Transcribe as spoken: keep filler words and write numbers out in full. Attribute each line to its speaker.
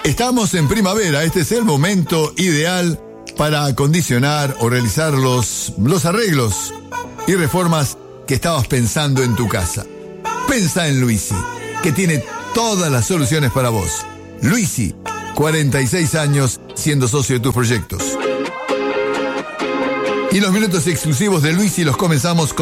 Speaker 1: Estamos en primavera, este es el momento ideal para acondicionar o realizar los, los arreglos y reformas que estabas pensando en tu casa. Pensa en Luisi, que tiene todas las soluciones para vos. Luisi, cuarenta y seis años siendo socio de tus proyectos. Y los minutos exclusivos de Luisi los comenzamos con